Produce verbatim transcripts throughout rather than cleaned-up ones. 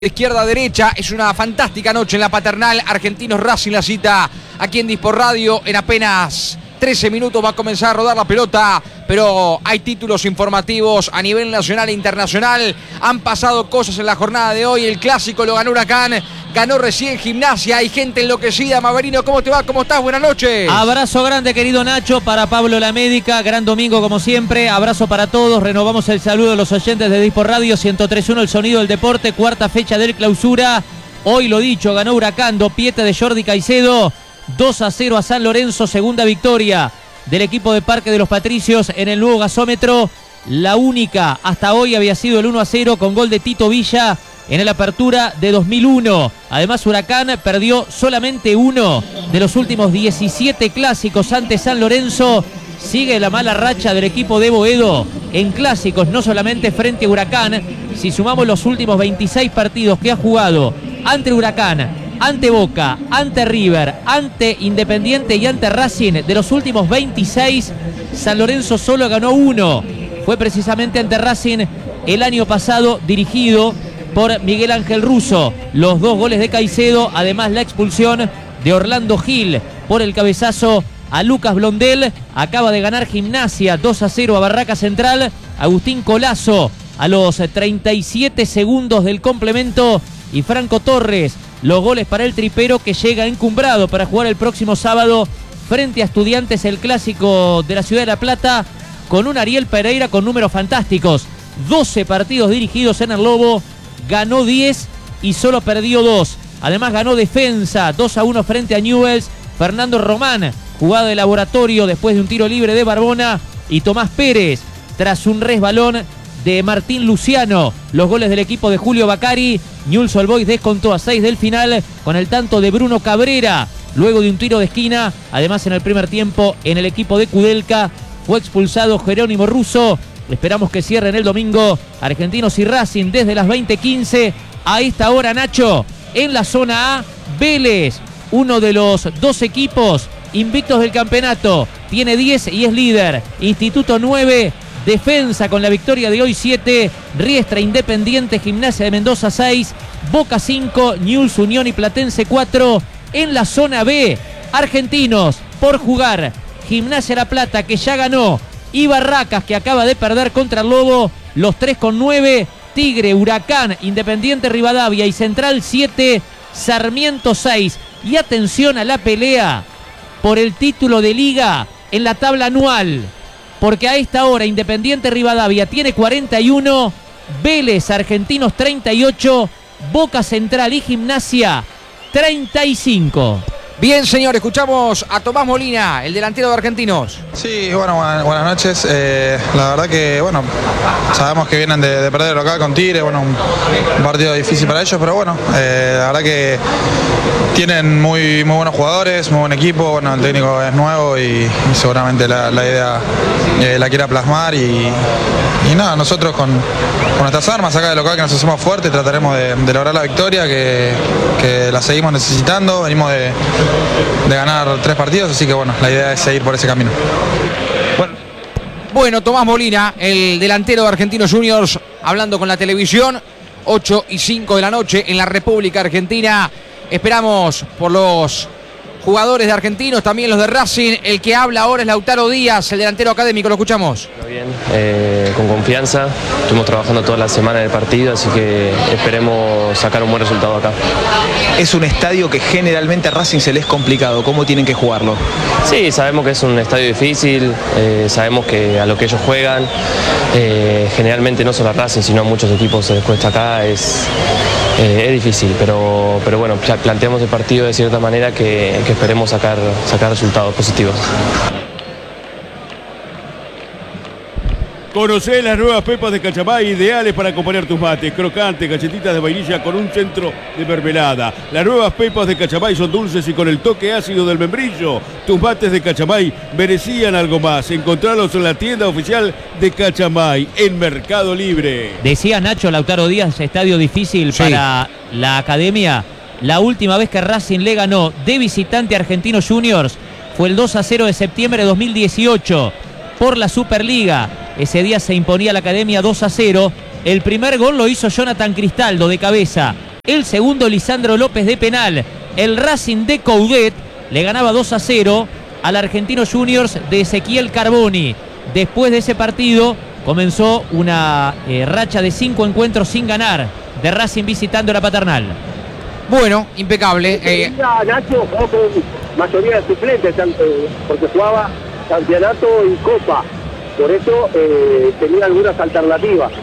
Izquierda a derecha, es una fantástica noche en la Paternal. Argentinos Racing, la cita aquí en Dispor Radio. En apenas trece minutos va a comenzar a rodar la pelota, pero hay títulos informativos a nivel nacional e internacional. Han pasado cosas en la jornada de hoy. El clásico lo ganó Huracán, ganó recién Gimnasia. Hay gente enloquecida. Maverino, ¿cómo te va? ¿Cómo estás? Buenas noches. Abrazo grande, querido Nacho, para Pablo La Médica. Gran domingo como siempre. Abrazo para todos. Renovamos el saludo de los oyentes de Dispor Radio ciento tres punto uno, el sonido del deporte. Cuarta fecha del clausura. Hoy lo dicho, ganó Huracán, dopiete de Jordi Caicedo. dos a cero a San Lorenzo, segunda victoria del equipo de Parque de los Patricios en el nuevo gasómetro. La única hasta hoy había sido el uno a cero con gol de Tito Villa en el apertura de dos mil uno. Además, Huracán perdió solamente uno de los últimos diecisiete clásicos ante San Lorenzo. Sigue la mala racha del equipo de Boedo en clásicos, no solamente frente a Huracán. Si sumamos los últimos veintiséis partidos que ha jugado ante Huracán, ante Boca, ante River, ante Independiente y ante Racing, de los últimos veintiséis, San Lorenzo solo ganó uno. Fue precisamente ante Racing el año pasado, dirigido por Miguel Ángel Russo. Los dos goles de Caicedo, además la expulsión de Orlando Gil por el cabezazo a Lucas Blondel. Acaba de ganar Gimnasia dos a cero a Barraca Central. Agustín Colazo a los treinta y siete segundos del complemento. Y Franco Torres, los goles para el tripero, que llega encumbrado para jugar el próximo sábado frente a Estudiantes, el clásico de la Ciudad de La Plata, con un Ariel Pereira con números fantásticos. doce partidos dirigidos en el Lobo, ganó diez y solo perdió dos. Además ganó Defensa dos a uno frente a Newell's. Fernando Román, jugada de laboratorio después de un tiro libre de Barbona, y Tomás Pérez tras un resbalón de Martín Luciano. Los goles del equipo de Julio Bacari. Newell's Old Boys descontó a seis del final con el tanto de Bruno Cabrera, luego de un tiro de esquina. Además, en el primer tiempo, en el equipo de Kudelka fue expulsado Jerónimo Russo. Esperamos que cierren el domingo Argentinos y Racing desde las veinte quince. A esta hora, Nacho, en la zona A, Vélez, uno de los dos equipos invictos del campeonato, tiene diez y es líder. Instituto nueve, Defensa con la victoria de hoy siete, Riestra, Independiente, Gimnasia de Mendoza seis, Boca cinco, Newell's, Unión y Platense cuatro. En la zona B, Argentinos por jugar, Gimnasia La Plata, que ya ganó, y Barracas, que acaba de perder contra el Lobo, los tres con nueve. Tigre, Huracán, Independiente Rivadavia y Central siete, Sarmiento seis. Y atención a la pelea por el título de Liga en la tabla anual, porque a esta hora Independiente Rivadavia tiene cuarenta y uno, Vélez, Argentinos treinta y ocho, Boca, Central y Gimnasia treinta y cinco. Bien, señor, escuchamos a Tomás Molina, el delantero de Argentinos. Sí, bueno, buenas, buenas noches. Eh, la verdad que, bueno, sabemos que vienen de, de perder el local con Tigre, bueno, un, un partido difícil para ellos, pero bueno, eh, la verdad que tienen muy, muy buenos jugadores, muy buen equipo, bueno, el técnico es nuevo y, y seguramente la, la idea eh, la quiera plasmar y, y nada, nosotros con, con nuestras armas acá del local, que nos hacemos fuertes, trataremos de, de lograr la victoria, que, que la seguimos necesitando, venimos de de ganar tres partidos, así que bueno, la idea es seguir por ese camino. Bueno, bueno, Tomás Molina, el delantero de Argentinos Juniors, hablando con la televisión. Ocho y cinco de la noche en la República Argentina. Esperamos por los jugadores de Argentinos, también los de Racing. El que habla ahora es Lautaro Díaz, el delantero académico, lo escuchamos. Bien, eh, con confianza, estuvimos trabajando toda la semana del partido, así que esperemos sacar un buen resultado acá. Es un estadio que generalmente a Racing se les es complicado, ¿cómo tienen que jugarlo? Sí, sabemos que es un estadio difícil, eh, sabemos que a lo que ellos juegan, eh, generalmente no solo a Racing, sino a muchos equipos se les cuesta acá, es, eh, es difícil, pero, pero bueno, planteamos el partido de cierta manera que, que esperemos sacar, sacar resultados positivos. Conocé las nuevas pepas de Cachamay, ideales para acompañar tus mates. Crocantes, galletitas de vainilla con un centro de mermelada. Las nuevas pepas de Cachamay son dulces y con el toque ácido del membrillo. Tus mates de Cachamay merecían algo más. Encontralos en la tienda oficial de Cachamay, en Mercado Libre. Decía Nacho, Lautaro Díaz, estadio difícil sí. para la academia. La última vez que Racing le ganó de visitante a Argentinos Juniors fue el dos a cero de septiembre de dos mil dieciocho por la Superliga. Ese día se imponía la academia dos a cero. El primer gol lo hizo Jonathan Cristaldo de cabeza. El segundo, Lisandro López de penal. El Racing de Coudet le ganaba dos a cero al Argentinos Juniors de Ezequiel Carboni. Después de ese partido comenzó una eh, racha de cinco encuentros sin ganar de Racing visitando la Paternal. Bueno, impecable. Eh... Nacho jugó con mayoría de suplentes porque jugaba campeonato y copa. Por eso eh, tenía algunas alternativas.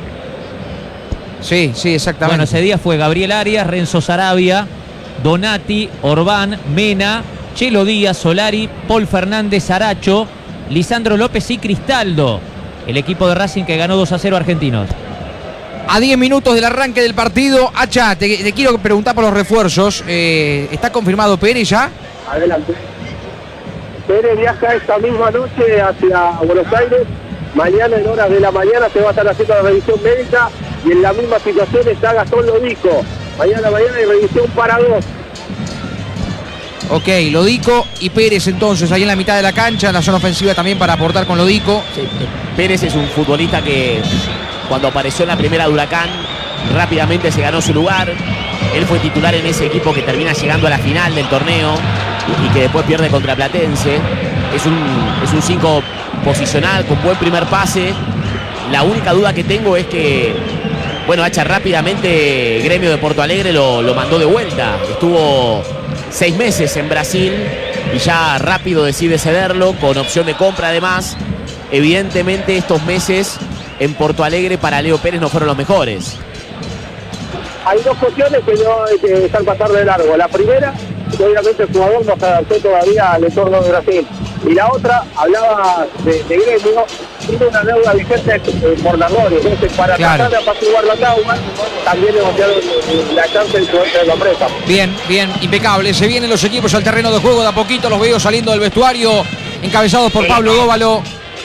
Sí, sí, exactamente. Bueno, ese día fue Gabriel Arias, Renzo Sarabia, Donati, Orbán, Mena, Chelo Díaz, Solari, Paul Fernández, Aracho, Lisandro López y Cristaldo. El equipo de Racing que ganó dos a cero a Argentinos. A diez minutos del arranque del partido, Hacha, te, te quiero preguntar por los refuerzos. Eh, ¿Está confirmado Pérez ya? Adelante. Pérez viaja esta misma noche hacia Buenos Aires. Mañana en horas de la mañana se va a estar haciendo la revisión médica y en la misma situación está Gastón Lodico. Mañana, mañana hay revisión para dos. Ok, Lodico y Pérez entonces ahí en la mitad de la cancha, en la zona ofensiva también para aportar con Lodico. Sí, Pérez es un futbolista que cuando apareció en la primera de Huracán rápidamente se ganó su lugar. Él fue titular en ese equipo que termina llegando a la final del torneo y, y que después pierde contra Platense. Es un es un cinco posicional con buen primer pase. La única duda que tengo es que, bueno, Hacha, rápidamente Gremio de Porto Alegre lo, lo mandó de vuelta. Estuvo seis meses en Brasil y ya rápido decide cederlo con opción de compra además. Evidentemente estos meses en Porto Alegre para Leo Pérez no fueron los mejores. Hay dos cuestiones que no hay que dejar pasar de largo. La primera, que obviamente el jugador no se adaptó todavía al entorno de Brasil. Y la otra, hablaba de, de Gremio, tiene una deuda vigente eh, por Nardorio. Entonces, para claro. tratar de apaciguar la causa, también negociaron la chance de poder de la empresa. Bien, bien, impecable. Se vienen los equipos al terreno de juego de a poquito. Los veo saliendo del vestuario, encabezados por Pablo Dóvalo.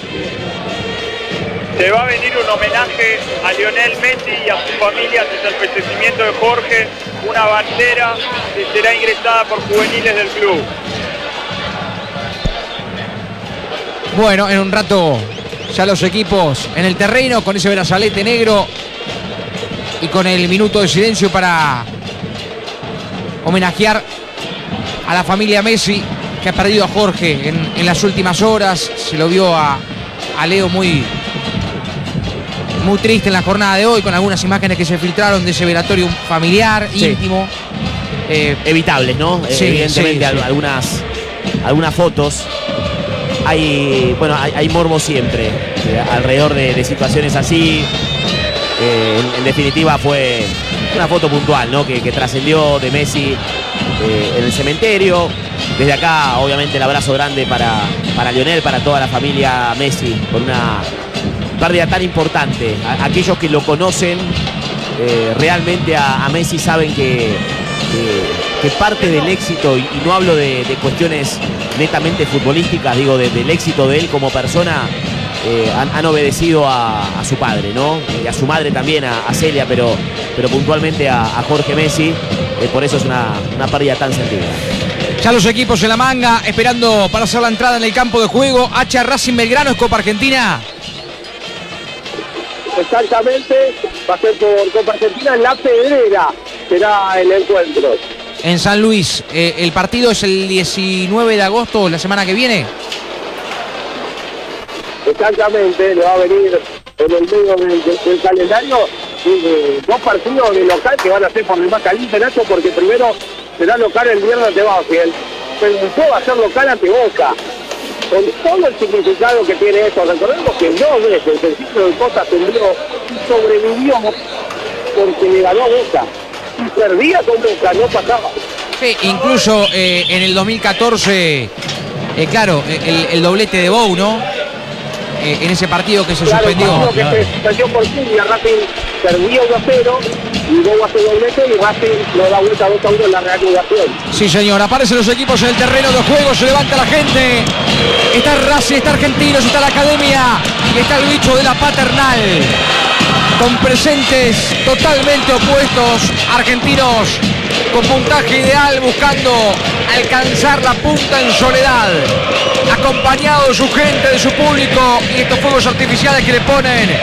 Se va a venir un homenaje a Lionel Messi y a su familia desde el fallecimiento de Jorge, una bandera que será ingresada por juveniles del club. Bueno, en un rato ya los equipos en el terreno con ese brazalete negro y con el minuto de silencio para homenajear a la familia Messi que ha perdido a Jorge en, en las últimas horas. Se lo vio a, a Leo muy... muy triste en la jornada de hoy, con algunas imágenes que se filtraron de ese velatorio familiar, sí. íntimo. Eh, Evitables, ¿no? Sí, Evidentemente sí, sí. algunas, algunas fotos. Hay, bueno, hay, hay morbo siempre eh, alrededor de, de situaciones así. Eh, en, en definitiva fue una foto puntual, ¿no? Que, que trascendió de Messi eh, en el cementerio. Desde acá, obviamente, el abrazo grande para, para Lionel, para toda la familia Messi, por una pérdida tan importante. A, aquellos que lo conocen eh, realmente a, a Messi saben que, que, que parte del éxito, y, y no hablo de, de cuestiones netamente futbolísticas, digo de, del éxito de él como persona, eh, han, han obedecido a, a su padre, ¿no? Y a su madre también, a, a Celia, pero, pero puntualmente a, a Jorge Messi. Eh, por eso es una, una pérdida tan sentida. Ya los equipos en la manga, esperando para hacer la entrada en el campo de juego. Hacha, Racing Belgrano, es Copa Argentina. Exactamente, va a ser por Copa Argentina en La Pedrera, será el encuentro. En San Luis, eh, el partido es el diecinueve de agosto, la semana que viene. Exactamente, le va a venir en el medio del, del, del calendario eh, dos partidos de local que van a ser por el más caliente, Nacho, porque primero será local el viernes ante Banfield, pero después va a ser local ante Boca. Con todo el significado que tiene eso, recordemos que dos veces el ciclo de Costa ascendió y sobrevivió porque le ganó a Boca. Y perdía con Boca, no pasaba. Sí, incluso eh, en el dos mil catorce, eh, claro, el, el doblete de Bou, ¿no? Eh, en ese partido que se claro, suspendió. El partido que se suspendió por Cumbia, Racing perdía uno a cero y Bou hace doblete y Racing lo da vuelta dos a uno en la reanudación. Sí, señor, aparecen los equipos en el terreno de juego, se levanta la gente. Está Racing, está Argentinos, está la Academia y está el bicho de la Paternal. Con presentes totalmente opuestos, Argentinos con puntaje ideal buscando alcanzar la punta en soledad, acompañado de su gente, de su público y estos fuegos artificiales que le ponen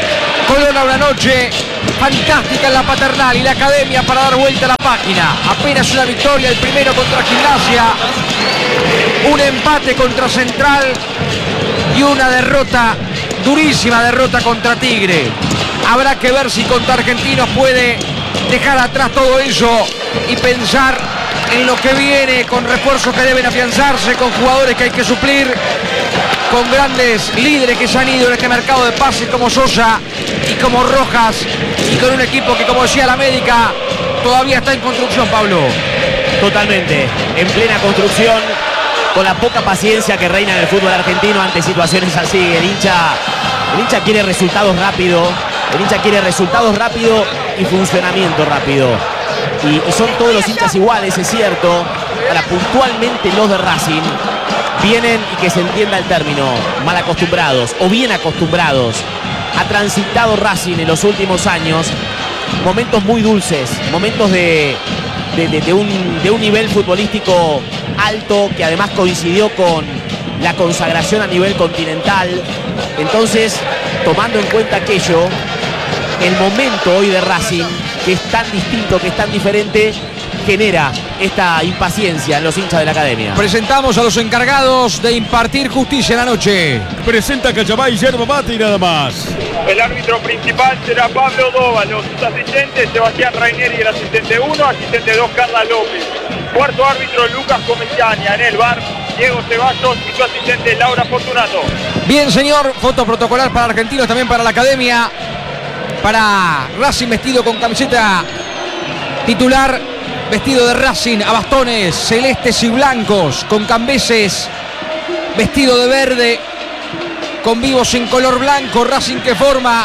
Colón a una noche fantástica en la Paternal y la Academia para dar vuelta a la página. Apenas una victoria, el primero contra Gimnasia, un empate contra Central y una derrota, durísima derrota contra Tigre. Habrá que ver si contra Argentinos puede dejar atrás todo eso y pensar en lo que viene, con refuerzos que deben afianzarse, con jugadores que hay que suplir, con grandes líderes que se han ido en este mercado de pases como Sosa y como Rojas, y con un equipo que, como decía la médica, todavía está en construcción, Pablo. Totalmente, en plena construcción, con la poca paciencia que reina en el fútbol argentino ante situaciones así. El hincha, el hincha quiere resultados rápido, el hincha quiere resultados rápido y funcionamiento rápido. Y, y son todos los hinchas iguales, es cierto. Ahora, puntualmente los de Racing vienen, y que se entienda el término, mal acostumbrados o bien acostumbrados. Ha transitado Racing en los últimos años momentos muy dulces, momentos de, de, de, de, un, de un nivel futbolístico alto, que además coincidió con la consagración a nivel continental. Entonces, tomando en cuenta aquello, el momento hoy de Racing, que es tan distinto, que es tan diferente, genera esta impaciencia en los hinchas de la Academia. Presentamos a los encargados de impartir justicia en la noche. Presenta Cachabay, yerba mate y nada más. El árbitro principal será Pablo Dóvalo, sus asistentes Sebastián Rainieri, el asistente uno, asistente dos Carla López. Cuarto árbitro Lucas Comeciania, en el bar Diego Ceballos y su asistente Laura Fortunato. Bien, señor, foto protocolar para Argentinos, también para la Academia. Para Racing, vestido con camiseta titular, vestido de Racing a bastones celestes y blancos, con cambeses, vestido de verde, con vivos en color blanco. Racing que forma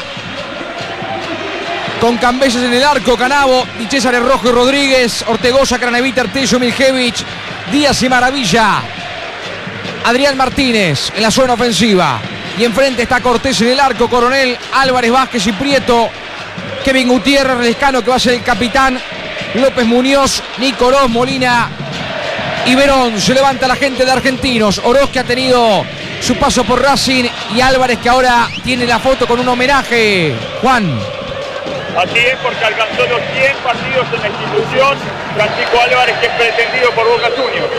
con cambeses en el arco: Canavo, Di César, Rojo y Rodríguez, Ortegoza, Cranevita, Artello, Miljevich, Díaz y Maravilla. Adrián Martínez en la zona ofensiva. Y enfrente está Cortés en el arco, Coronel, Álvarez, Vázquez y Prieto, Kevin Gutiérrez, Lescano, que va a ser el capitán, López, Muñoz, Nicolás, Molina y Verón. Se levanta la gente de Argentinos. Oroz, que ha tenido su paso por Racing, y Álvarez, que ahora tiene la foto con un homenaje. Juan. Así es, porque alcanzó los cien partidos en la institución. Francisco Álvarez, que es pretendido por Boca Juniors.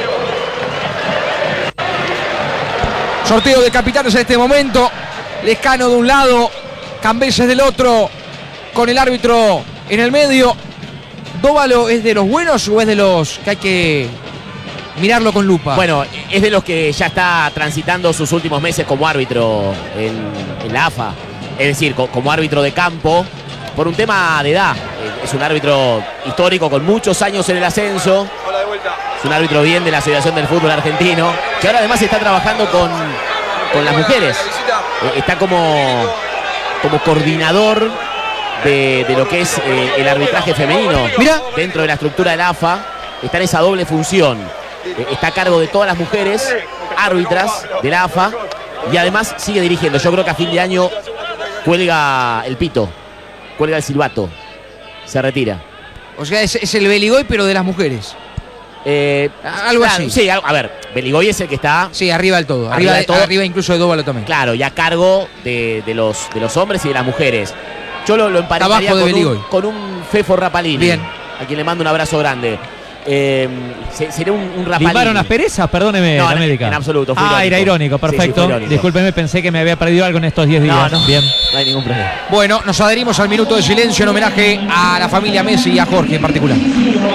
Sorteo de capitanes en este momento. Lescano de un lado, Cambeses del otro, con el árbitro en el medio. ¿Dóvalo es de los buenos o es de los que hay que mirarlo con lupa? Bueno, es de los que ya está transitando sus últimos meses como árbitro en, en la A F A. Es decir, co como árbitro de campo, por un tema de edad. Es un árbitro histórico con muchos años en el ascenso. Es un árbitro bien de la Asociación del Fútbol Argentino, que ahora además está trabajando con, con las mujeres. Está como, como coordinador de, de lo que es eh, el arbitraje femenino. Mira, dentro de la estructura de la A F A está en esa doble función. Eh, está a cargo de todas las mujeres árbitras de la A F A y además sigue dirigiendo. Yo creo que a fin de año cuelga el pito, cuelga el silbato, se retira. O sea, es, es el Beligoy, pero de las mujeres. Eh, algo claro, así. Sí, a, a ver, Beligoy es el que está... Sí, arriba del todo. Arriba, Arriba, de de, todo. arriba incluso de Dóvalo también. Claro, y a cargo de, de, los, de los hombres y de las mujeres. Yo lo, lo emparentaría Abajo de con, un, Beligoy. con un Fefo Rapalini. Bien. A quien le mando un abrazo grande. Eh, se, sería un, un Rapalini. ¿Limaron asperezas? Perdóneme, No, la en- médica. en absoluto, fue Ah, irónico. era irónico, Sí, sí, perfecto. fue irónico. Discúlpeme, pensé que me había perdido algo en estos diez días. No, no. Bien. No hay ningún problema. Bueno, nos adherimos al minuto de silencio en homenaje a la familia Messi y a Jorge en particular.